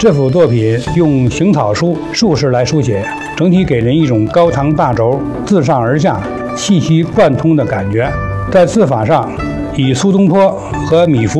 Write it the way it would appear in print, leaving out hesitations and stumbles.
这幅作品用行草书竖式来书写，整体给人一种高堂大轴、自上而下、气息贯通的感觉。在字法上，以苏东坡和米芾